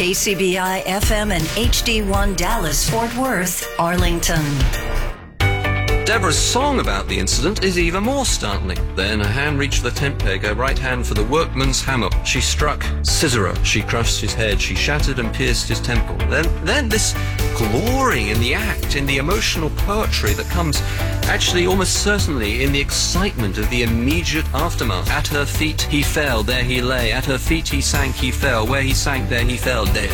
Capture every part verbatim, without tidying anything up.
K C B I F M and H D one Dallas, Fort Worth, Arlington. Deborah's song about the incident is even more startling. Then her hand reached the tent peg, her right hand for the workman's hammer. She struck Sisera. She crushed his head. She shattered and pierced his temple. Then, then this glory in the act, in the emotional poetry that comes actually almost certainly in the excitement of the immediate aftermath. At her feet he fell, there he lay. At her feet he sank, he fell. Where he sank, there he fell, dead.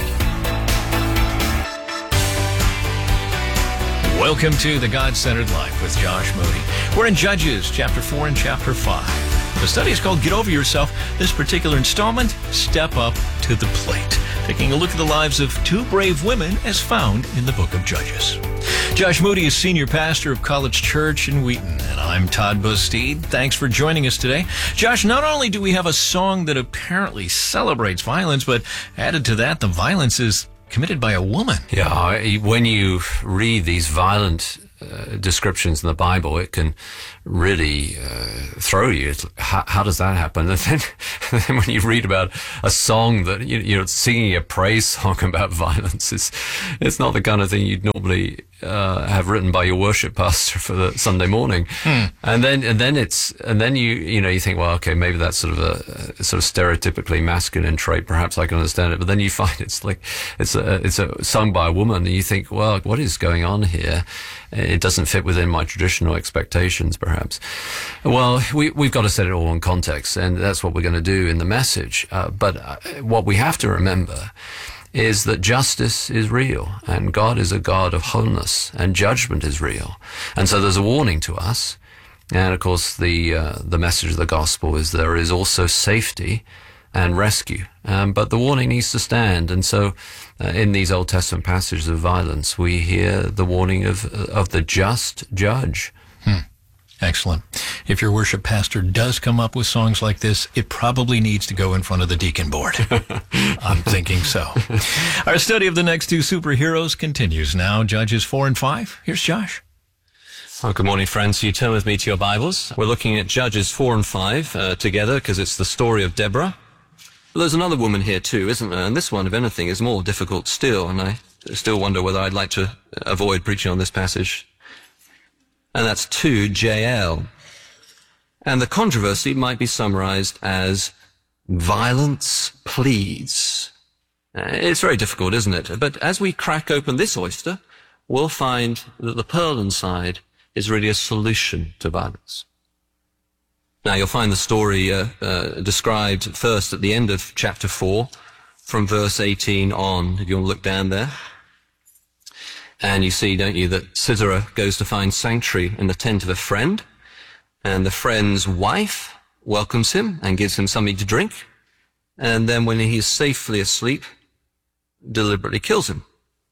Welcome to The God-Centered Life with Josh Moody. We're in Judges, chapter four and chapter five. The study is called Get Over Yourself. This particular installment, Step Up to the Plate. Taking a look at the lives of two brave women as found in the book of Judges. Josh Moody is senior pastor of College Church in Wheaton, and I'm Todd Bustede. Thanks for joining us today. Josh, not only do we have a song that apparently celebrates violence, but added to that, the violence is committed by a woman. Yeah, when you read these violent uh, descriptions in the Bible, it can really uh, throw you. It's, how, how does that happen? And then, and then when you read about a song that, you, you know, singing a praise song about violence, it's, it's not the kind of thing you'd normally uh, have written by your worship pastor for the Sunday morning. Hmm. And then, and then it's, and then you, you know, you think, well, okay, maybe that's sort of a, a sort of stereotypically masculine trait. Perhaps I can understand it. But then you find it's like, it's a, it's a sung by a woman, and you think, well, what is going on here? It doesn't fit within my traditional expectations, perhaps. Well, we, we've got to set it all in context, and that's what we're going to do in the message. Uh, but uh, what we have to remember is that justice is real, and God is a God of wholeness, and judgment is real. And so there's a warning to us. And of course, the uh, the message of the gospel is there is also safety and rescue. Um, but the warning needs to stand. And so uh, in these Old Testament passages of violence, we hear the warning of of the just judge. Hmm. Excellent. If your worship pastor does come up with songs like this, it probably needs to go in front of the deacon board. I'm thinking so. Our study of the next two superheroes continues now. Judges four and five. Here's Josh. Oh, good morning, friends. You turn with me to your Bibles. We're looking at Judges four and five uh, together because it's the story of Deborah. But there's another woman here too, isn't there? And this one, if anything, is more difficult still. And I still wonder whether I'd like to avoid preaching on this passage. And that's two Jael. And the controversy might be summarized as violence pleads. Uh, it's very difficult, isn't it? But as we crack open this oyster, we'll find that the pearl inside is really a solution to violence. Now, you'll find the story uh, uh, described first at the end of chapter four, from verse eighteen on, if you want to look down there. And you see, don't you, that Sisera goes to find sanctuary in the tent of a friend, and the friend's wife welcomes him and gives him something to drink, and then when he's safely asleep, deliberately kills him.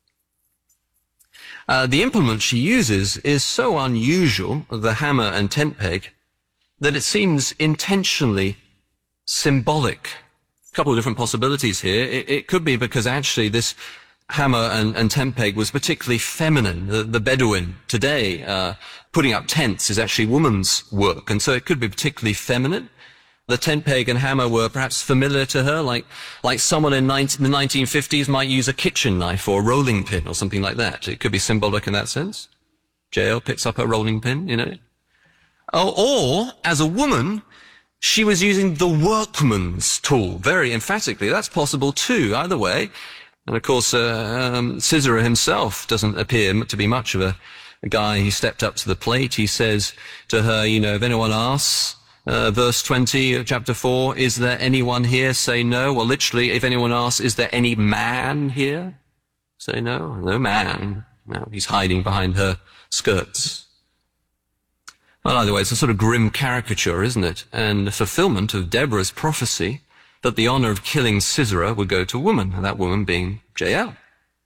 Uh, the implement she uses is so unusual, the hammer and tent peg, that it seems intentionally symbolic. A couple of different possibilities here. It, it could be because actually this hammer and, and tent peg was particularly feminine. The, the Bedouin today, uh, putting up tents is actually woman's work, and so it could be particularly feminine. The tent peg and hammer were perhaps familiar to her, like like someone in nineteen, the nineteen fifties might use a kitchen knife or a rolling pin or something like that. It could be symbolic in that sense. Jael picks up her rolling pin, you know. Or, or as a woman, she was using the workman's tool, very emphatically. That's possible too, either way. And of course, uh, um, Sisera himself doesn't appear to be much of a, a guy who stepped up to the plate. He says to her, you know, if anyone asks, uh, verse twenty of chapter four, is there anyone here? Say no. Well, literally, if anyone asks, is there any man here? Say no. No man. No, he's hiding behind her skirts. Well, either way, it's a sort of grim caricature, isn't it? And the fulfillment of Deborah's prophecy that the honor of killing Sisera would go to a woman, and that woman being Jael.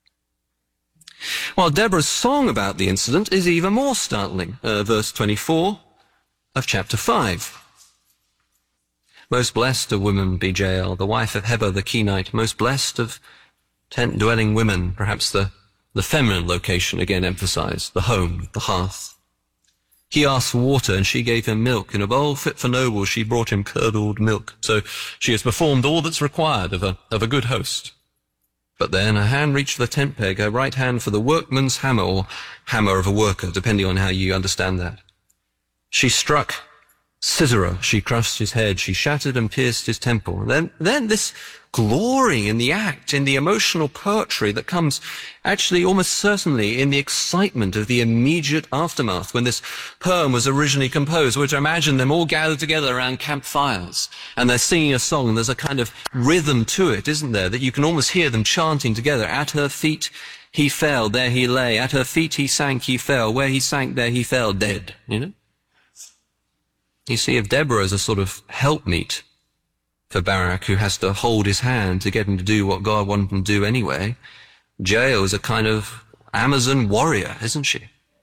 Well, Deborah's song about the incident is even more startling. Uh, verse twenty-four of chapter five. Most blessed of women be Jael, the wife of Heber the Kenite, most blessed of tent-dwelling women, perhaps the, the feminine location again emphasized, the home, the hearth. He asked for water, and she gave him milk. In a bowl fit for nobles, she brought him curdled milk. So she has performed all that's required of a, of a good host. But then her hand reached for the tent peg, her right hand for the workman's hammer, or hammer of a worker, depending on how you understand that. She struck Sisera, she crushed his head, she shattered and pierced his temple. And then, then this glory in the act, in the emotional poetry that comes actually almost certainly in the excitement of the immediate aftermath when this poem was originally composed. We're to imagine them all gathered together around campfires and they're singing a song and there's a kind of rhythm to it, isn't there, that you can almost hear them chanting together. At her feet he fell, there he lay. At her feet he sank, he fell. Where he sank, there he fell, dead, you know? You see, if Deborah is a sort of helpmeet for Barak, who has to hold his hand to get him to do what God wanted him to do anyway, Jael is a kind of Amazon warrior, isn't she?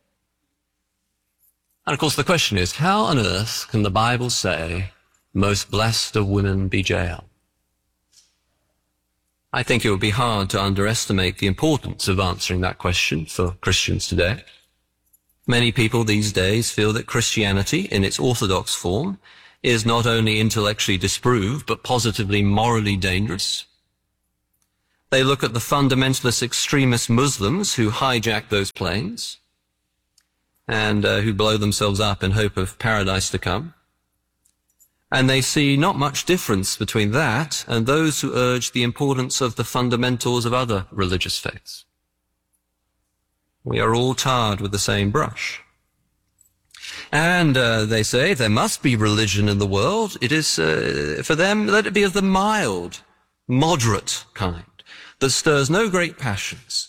And of course the question is, how on earth can the Bible say, most blessed of women be Jael? I think it would be hard to underestimate the importance of answering that question for Christians today. Many people these days feel that Christianity, in its orthodox form, is not only intellectually disproved, but positively morally dangerous. They look at the fundamentalist extremist Muslims who hijack those planes and uh, who blow themselves up in hope of paradise to come. And they see not much difference between that and those who urge the importance of the fundamentals of other religious faiths. We are all tarred with the same brush. And uh, they say there must be religion in the world. It is, uh, for them, let it be of the mild, moderate kind, that stirs no great passions.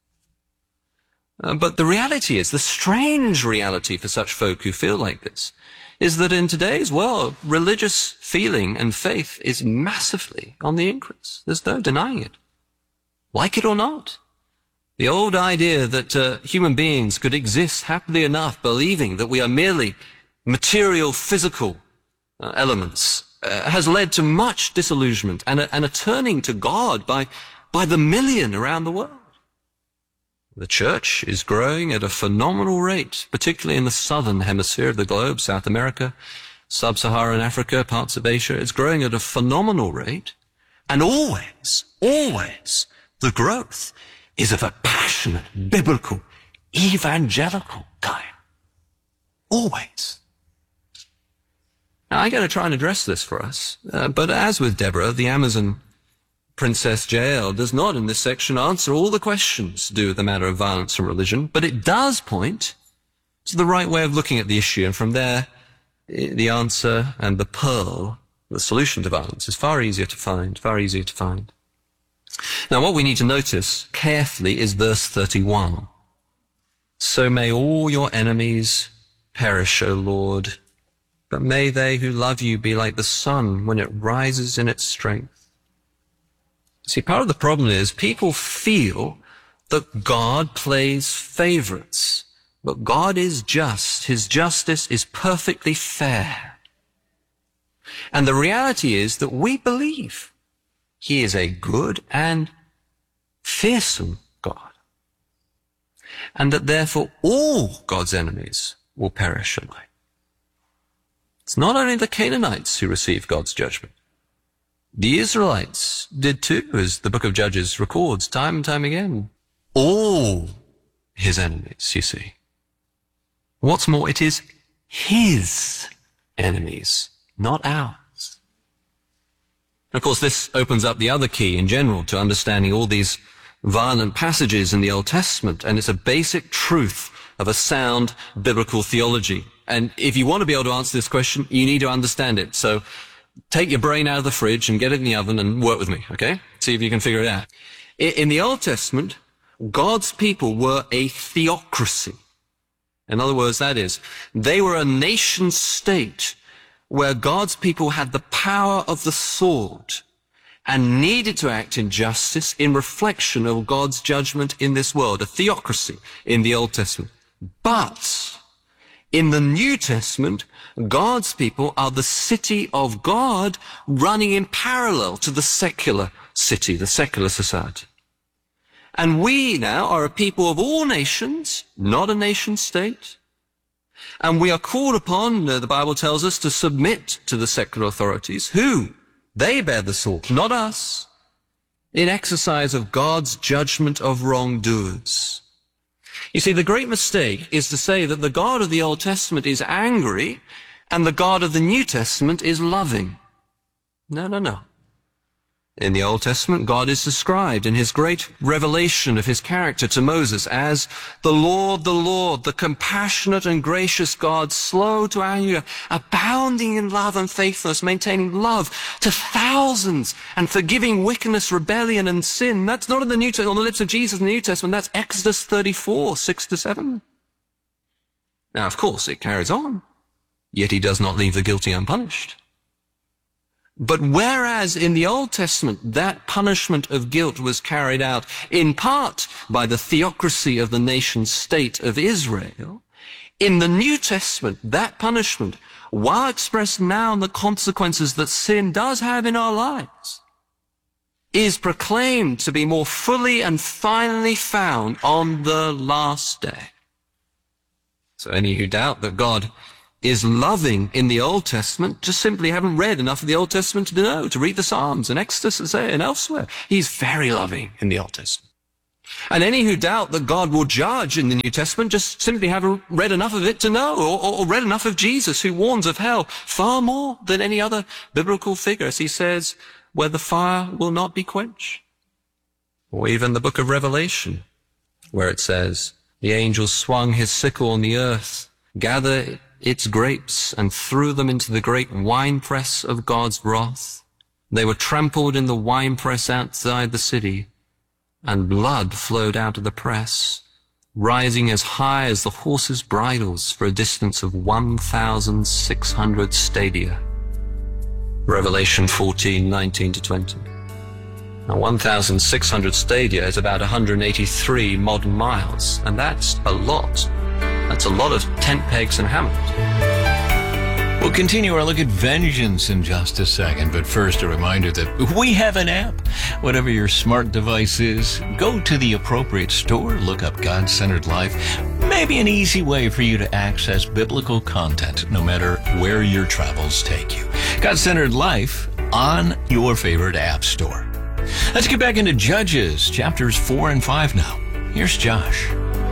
Uh, but the reality is, the strange reality for such folk who feel like this, is that in today's world, religious feeling and faith is massively on the increase. There's no denying it. Like it or not. The old idea that uh, human beings could exist happily enough believing that we are merely material, physical uh, elements uh, has led to much disillusionment and a, and a turning to God by, by the million around the world. The church is growing at a phenomenal rate, particularly in the southern hemisphere of the globe, South America, sub-Saharan Africa, parts of Asia. It's growing at a phenomenal rate. And always, always, the growth is of a passionate, biblical, evangelical kind. Always. Now, I'm going to try and address this for us, uh, but as with Deborah, the Amazon Princess Jael does not in this section answer all the questions to do with the matter of violence and religion, but it does point to the right way of looking at the issue, and from there, the answer and the pearl, the solution to violence, is far easier to find, far easier to find. Now, what we need to notice carefully is verse thirty-one. So may all your enemies perish, O Lord, but may they who love you be like the sun when it rises in its strength. See, part of the problem is people feel that God plays favorites, but God is just. His justice is perfectly fair. And the reality is that we believe He is a good and fearsome God, and that therefore all God's enemies will perish alike. It's not only the Canaanites who receive God's judgment. The Israelites did too, as the book of Judges records time and time again. All his enemies, you see. What's more, it is his enemies, not ours. Of course, this opens up the other key in general to understanding all these violent passages in the Old Testament, and it's a basic truth of a sound biblical theology. And if you want to be able to answer this question, you need to understand it. So take your brain out of the fridge and get it in the oven and work with me, okay? See if you can figure it out. In the Old Testament, God's people were a theocracy. In other words, that is, they were a nation state where God's people had the power of the sword and needed to act in justice in reflection of God's judgment in this world, a theocracy in the Old Testament. But in the New Testament, God's people are the city of God running in parallel to the secular city, the secular society. And we now are a people of all nations, not a nation state. And we are called upon, uh, the Bible tells us, to submit to the secular authorities. Who? They bear the sword, not us. in exercise of God's judgment of wrongdoers. You see, the great mistake is to say that the God of the Old Testament is angry and the God of the New Testament is loving. No, no, no. In the Old Testament, God is described in his great revelation of his character to Moses as the Lord, the Lord, the compassionate and gracious God, slow to anger, abounding in love and faithfulness, maintaining love to thousands, and forgiving wickedness, rebellion, and sin. That's not in the New Testament, on the lips of Jesus in the New Testament. That's Exodus thirty-four, six to seven. Now, of course, it carries on. Yet he does not leave the guilty unpunished. But whereas in the Old Testament that punishment of guilt was carried out in part by the theocracy of the nation state of Israel, in the New Testament that punishment, while expressed now in the consequences that sin does have in our lives, is proclaimed to be more fully and finally found on the last day. So any who doubt that God is loving in the Old Testament just simply haven't read enough of the Old Testament to know, to read the Psalms and Exodus and say, and elsewhere. He's very loving in the Old Testament. And any who doubt that God will judge in the New Testament just simply haven't read enough of it to know, or, or, or read enough of Jesus, who warns of hell far more than any other biblical figure, as he says, where the fire will not be quenched. Or even the book of Revelation, where it says, the angel swung his sickle on the earth, gathered its grapes, and threw them into the great winepress of God's wrath. They were trampled in the winepress outside the city, and blood flowed out of the press, rising as high as the horses' bridles for a distance of one thousand six hundred stadia. Revelation fourteen, nineteen to twenty. Now, one thousand six hundred stadia is about one hundred eighty-three modern miles, and that's a lot. That's a lot of tent pegs and hammers. We'll continue our look at vengeance in just a second, but first a reminder that we have an app. Whatever your smart device is, go to the appropriate store, look up God-Centered Life. Maybe an easy way for you to access biblical content no matter where your travels take you. God-Centered Life on your favorite app store. Let's get back into Judges, chapters four and five now. Here's Josh.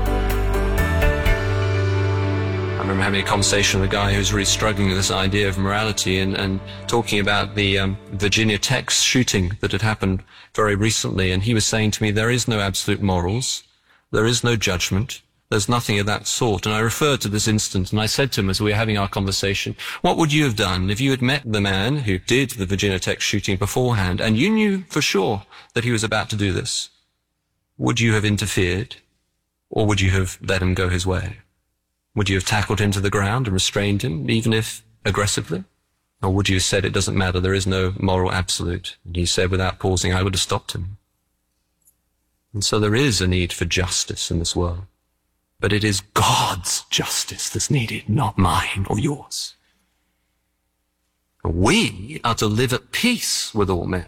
I remember having a conversation with a guy who's really struggling with this idea of morality and, and talking about the um, Virginia Tech shooting that had happened very recently. And he was saying to me, there is no absolute morals. There is no judgment. There's nothing of that sort. And I referred to this instance, and I said to him as we were having our conversation, what would you have done if you had met the man who did the Virginia Tech shooting beforehand, and you knew for sure that he was about to do this? Would you have interfered, or would you have let him go his way? Would you have tackled him to the ground and restrained him, even if aggressively? Or would you have said, it doesn't matter, there is no moral absolute? And he said, without pausing, I would have stopped him. And so there is a need for justice in this world. But it is God's justice that's needed, not mine or yours. We are to live at peace with all men.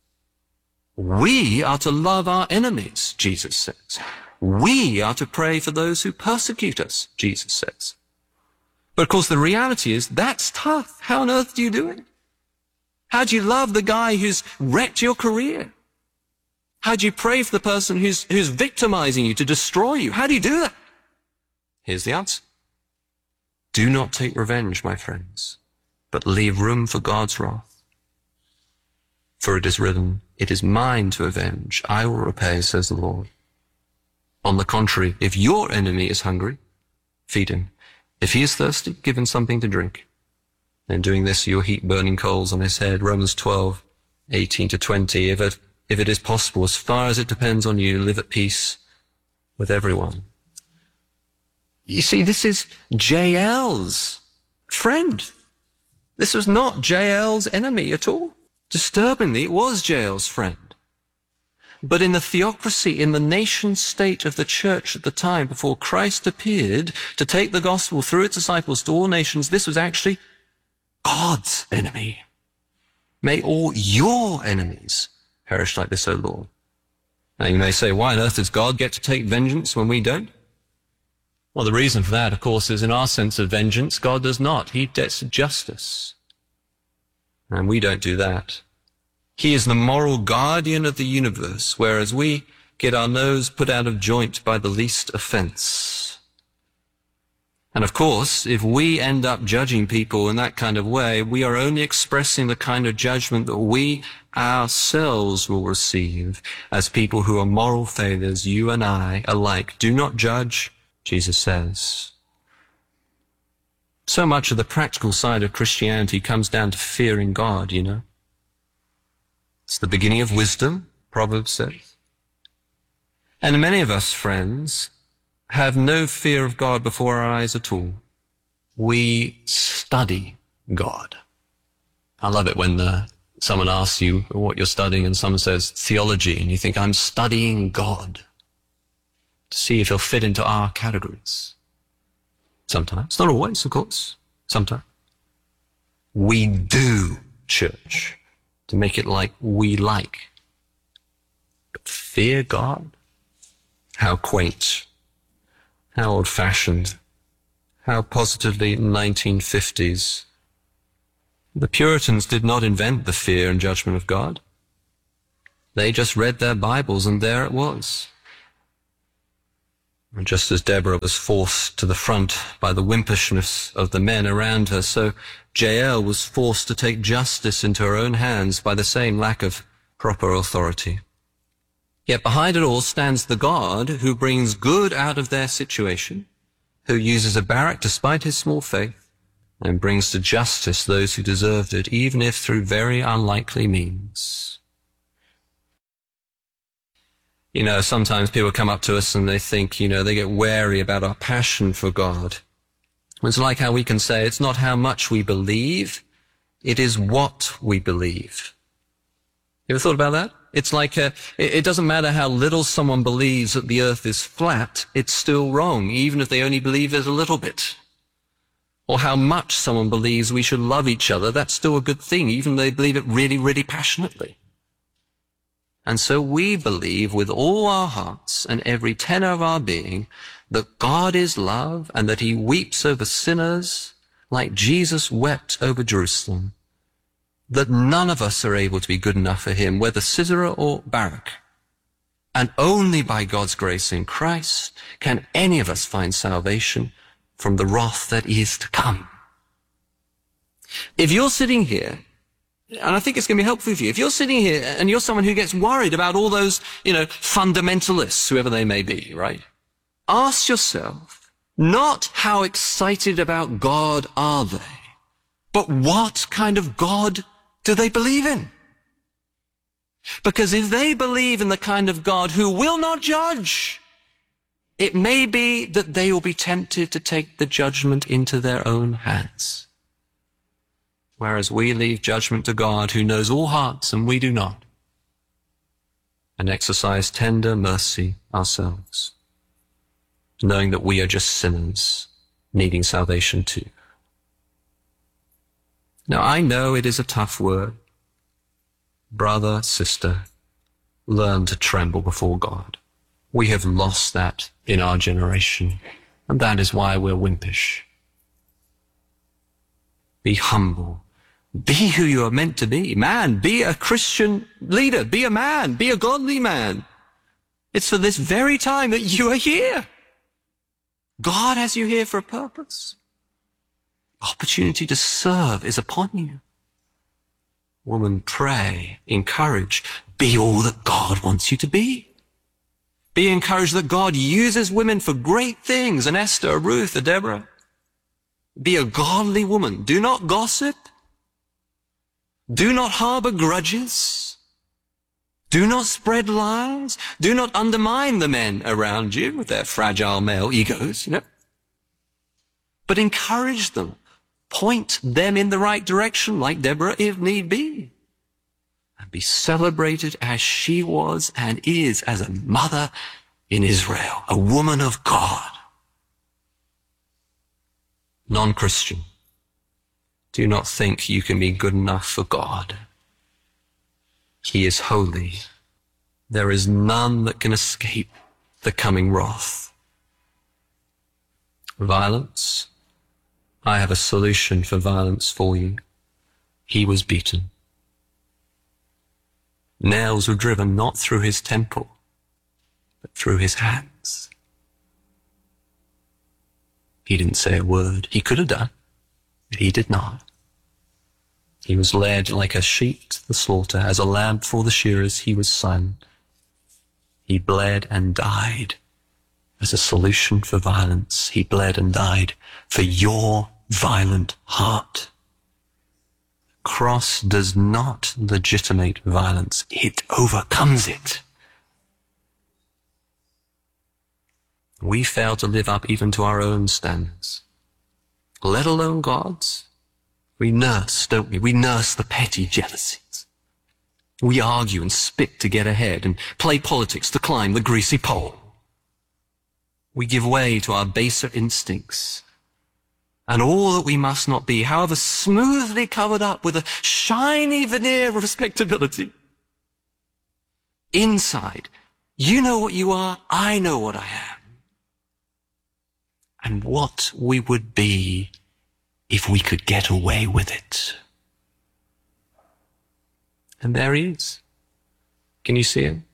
We are to love our enemies, Jesus says. We are to pray for those who persecute us, Jesus says. But of course the reality is that's tough. How on earth do you do it? How do you love the guy who's wrecked your career? How do you pray for the person who's, who's victimizing you to destroy you? How do you do that? Here's the answer. Do not take revenge, my friends, but leave room for God's wrath. For it is written, it is mine to avenge, I will repay, says the Lord. On the contrary, if your enemy is hungry, feed him. If he is thirsty, give him something to drink. In doing this, you'll heap burning coals on his head. Romans twelve, eighteen to twenty. If it, if it is possible, as far as it depends on you, live at peace with everyone. You see, this is J L's friend. This was not J L's enemy at all. Disturbingly, it was J L's friend. But in the theocracy, in the nation state of the church at the time before Christ appeared to take the gospel through its disciples to all nations, this was actually God's enemy. May all your enemies perish like this, O Lord. Now you may say, why on earth does God get to take vengeance when we don't? Well, the reason for that, of course, is in our sense of vengeance, God does not. He gets justice. And we don't do that. He is the moral guardian of the universe, whereas we get our nose put out of joint by the least offense. And of course, if we end up judging people in that kind of way, we are only expressing the kind of judgment that we ourselves will receive as people who are moral failures, you and I alike. Do not judge, Jesus says. So much of the practical side of Christianity comes down to fearing God, you know. It's the beginning of wisdom, Proverbs says. And many of us, friends, have no fear of God before our eyes at all. We study God. I love it when uh, someone asks you what you're studying and someone says theology, and you think, I'm studying God to see if he'll fit into our categories. Sometimes. Not always, of course. Sometimes. We do church to make it like we like. But fear God? How quaint. How old-fashioned. How positively nineteen fifties. The Puritans did not invent the fear and judgment of God. They just read their Bibles, and there it was. And just as Deborah was forced to the front by the wimpishness of the men around her, so Jael was forced to take justice into her own hands by the same lack of proper authority. Yet behind it all stands the God who brings good out of their situation, who uses a Barak despite his small faith, and brings to justice those who deserved it, even if through very unlikely means. You know, sometimes people come up to us and they think, you know, they get wary about our passion for God. It's like how we can say it's not how much we believe, it is what we believe. You ever thought about that? It's like, uh, it, it doesn't matter how little someone believes that the earth is flat, it's still wrong, even if they only believe it a little bit. Or how much someone believes we should love each other, that's still a good thing, even if they believe it really, really passionately. And so we believe with all our hearts and every tenor of our being that God is love and that he weeps over sinners like Jesus wept over Jerusalem. That none of us are able to be good enough for him, whether Sisera or Barak. And only by God's grace in Christ can any of us find salvation from the wrath that is to come. If you're sitting here, and I think it's going to be helpful for you, if you're sitting here and you're someone who gets worried about all those, you know, fundamentalists, whoever they may be, right? Ask yourself, not how excited about God are they, but what kind of God do they believe in? Because if they believe in the kind of God who will not judge, it may be that they will be tempted to take the judgment into their own hands. Whereas we leave judgment to God who knows all hearts and we do not, and exercise tender mercy ourselves, knowing that we are just sinners needing salvation too. Now, I know it is a tough word. Brother, sister, learn to tremble before God. We have lost that in our generation, and that is why we're wimpish. Be humble. Be who you are meant to be. Man, be a Christian leader. Be a man. Be a godly man. It's for this very time that you are here. God has you here for a purpose. Opportunity to serve is upon you. Woman, pray, encourage, be all that God wants you to be. Be encouraged that God uses women for great things, an Esther, a Ruth, a Deborah. Be a godly woman. Do not gossip. Do not harbor grudges. Do not spread lies. Do not undermine the men around you with their fragile male egos, you know. But encourage them. Point them in the right direction, like Deborah, if need be. And be celebrated as she was and is as a mother in Israel, a woman of God. Non-Christian, do not think you can be good enough for God. He is holy. There is none that can escape the coming wrath. Violence. I have a solution for violence for you. He was beaten. Nails were driven not through his temple, but through his hands. He didn't say a word. He could have done, but he did not. He was led like a sheep to the slaughter, as a lamb before the shearers he was silent. He bled and died as a solution for violence. He bled and died for your violent heart. The cross does not legitimate violence. It overcomes it. We fail to live up even to our own standards, let alone God's. We nurse, don't we? We nurse the petty jealousies. We argue and spit to get ahead and play politics to climb the greasy pole. We give way to our baser instincts and all that we must not be, however smoothly covered up with a shiny veneer of respectability. Inside, you know what you are, I know what I am. And what we would be if we could get away with it. And there he is. Can you see him?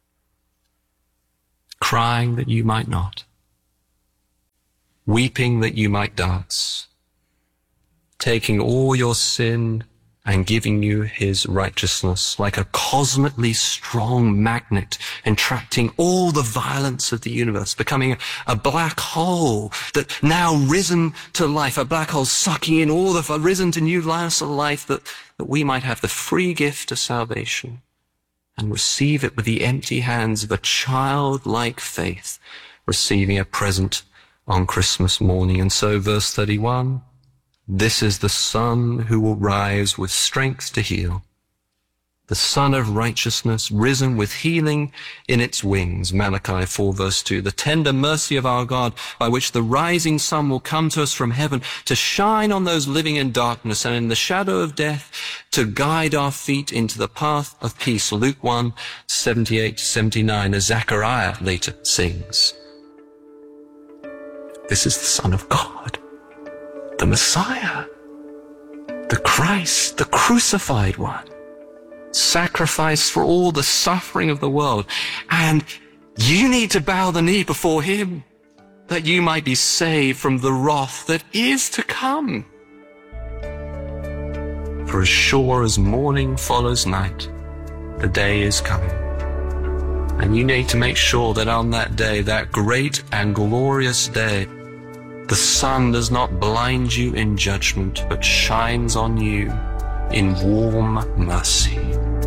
Crying that you might not. Weeping that you might dance. Taking all your sin and giving you his righteousness like a cosmically strong magnet, entrapting all the violence of the universe, becoming a black hole that now risen to life, a black hole sucking in all the risen to new lives of life, that, that we might have the free gift of salvation and receive it with the empty hands of a childlike faith, receiving a present on Christmas morning. And so verse thirty-one, this is the Son who will rise with strength to heal, the Son of righteousness risen with healing in its wings. Malachi four verse two, the tender mercy of our God by which the rising sun will come to us from heaven to shine on those living in darkness and in the shadow of death, to guide our feet into the path of peace. Luke one seventy-eight to seventy-nine, as Zechariah later sings. This is the Son of God, the Messiah, the Christ, the crucified one, sacrificed for all the suffering of the world. And you need to bow the knee before him that you might be saved from the wrath that is to come. For as sure as morning follows night, the day is coming. And you need to make sure that on that day, that great and glorious day, the sun does not blind you in judgment, but shines on you in warm mercy.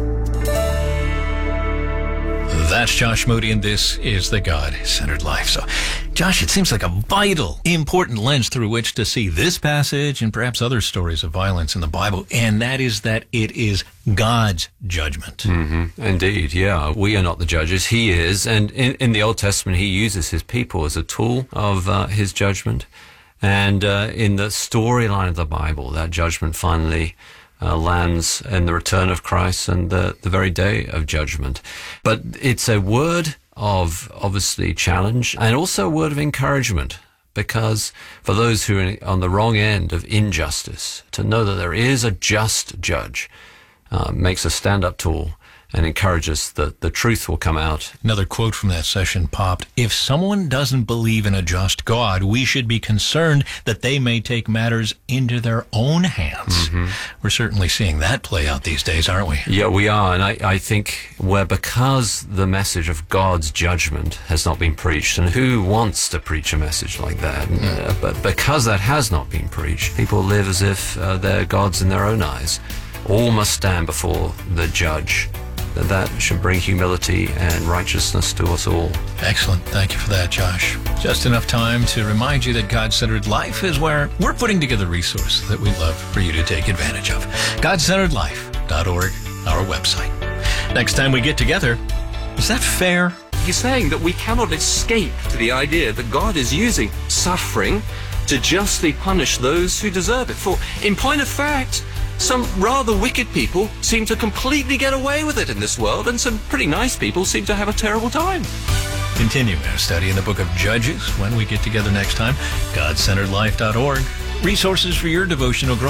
That's Josh Moody, and this is The God-Centered Life. So, Josh, it seems like a vital, important lens through which to see this passage and perhaps other stories of violence in the Bible, and that is that it is God's judgment. Mm-hmm. Indeed, yeah. We are not the judges. He is. And in, in the Old Testament, he uses his people as a tool of uh, his judgment. And uh, in the storyline of the Bible, that judgment finally Uh, lands in the return of Christ and the, the very day of judgment. But it's a word of, obviously, challenge and also a word of encouragement, because for those who are on the wrong end of injustice, to know that there is a just judge uh, makes a stand-up tool and encourages that the truth will come out. Another quote from that session popped. If someone doesn't believe in a just God, we should be concerned that they may take matters into their own hands. Mm-hmm. We're certainly seeing that play out these days, aren't we? Yeah, we are. And I, I think where because the message of God's judgment has not been preached, and who wants to preach a message like that? Mm. Uh, but because that has not been preached, people live as if uh, they're gods in their own eyes. All must stand before the judge. That that should bring humility and righteousness to us all. Excellent. Thank you for that, Josh. Just enough time to remind you that God-Centered Life is where we're putting together resources that we'd love for you to take advantage of. God Centered Life dot org, our website. Next time we get together, is that fair? He's saying that we cannot escape to the idea that God is using suffering to justly punish those who deserve it. For in point of fact, some rather wicked people seem to completely get away with it in this world, and some pretty nice people seem to have a terrible time. Continuing our study in the book of Judges when we get together next time. God Centered Life dot org. Resources for your devotional growth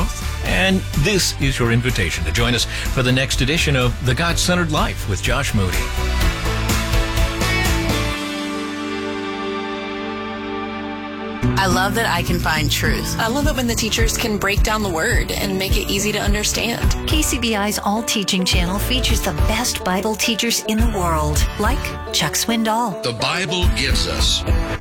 And this is your invitation to join us for the next edition of The God-Centered Life with Josh Moody. I love that I can find truth. I love it when the teachers can break down the word and make it easy to understand. K C B I's All Teaching channel features the best Bible teachers in the world, like Chuck Swindoll. The Bible gives us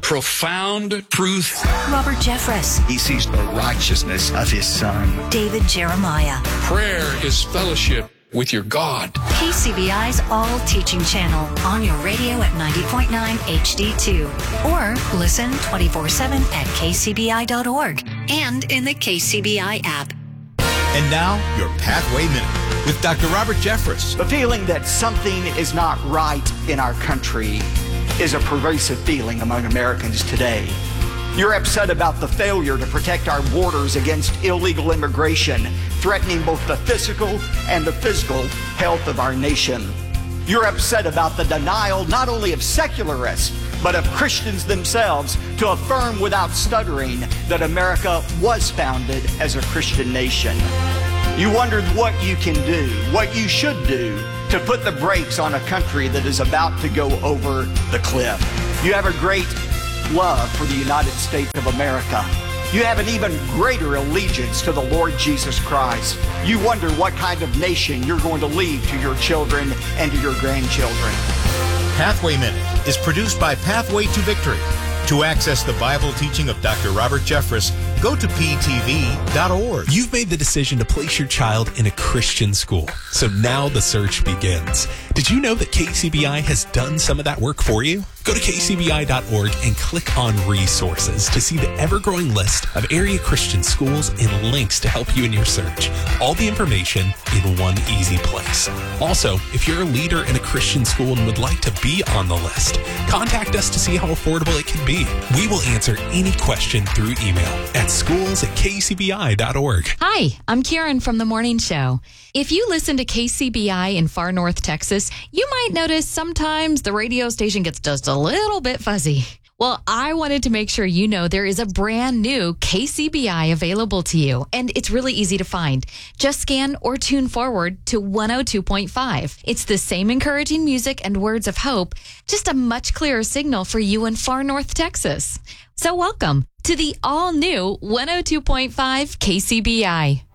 profound truth. Robert Jeffress. He sees the righteousness of his Son. David Jeremiah. Prayer is fellowship with your God. K C B I's All Teaching channel on your radio at ninety point nine H D two. Or listen twenty-four seven at K C B I dot org and in the K C B I app. And now, your Pathway Minute with Doctor Robert Jeffress. The feeling that something is not right in our country is a pervasive feeling among Americans today. You're upset about the failure to protect our borders against illegal immigration, threatening both the physical and the physical health of our nation. You're upset about the denial not only of secularists, but of Christians themselves to affirm without stuttering that America was founded as a Christian nation. You wondered what you can do, what you should do to put the brakes on a country that is about to go over the cliff. You have a great love for the United States of America. You have an even greater allegiance to the Lord Jesus Christ. You wonder what kind of nation you're going to leave to your children and to your grandchildren. Pathway Minute is produced by Pathway to Victory. To access the Bible teaching of Doctor Robert Jeffress, go to P T V dot org. You've made the decision to place your child in a Christian school, so now the search begins. Did you know that K C B I has done some of that work for you? Go to K C B I dot org and click on Resources to see the ever-growing list of area Christian schools and links to help you in your search. All the information in one easy place. Also, if you're a leader in a Christian school and would like to be on the list, contact us to see how affordable it can be. We will answer any question through email at schools at K C B I dot org. Hi, I'm Karen from The Morning Show. If you listen to K C B I in far north Texas, you might notice sometimes the radio station gets just a little bit fuzzy. Well, I wanted to make sure you know there is a brand new K C B I available to you, and it's really easy to find. Just scan or tune forward to one oh two point five. It's the same encouraging music and words of hope, just a much clearer signal for you in far north Texas. So welcome to the all-new one oh two point five K C B I.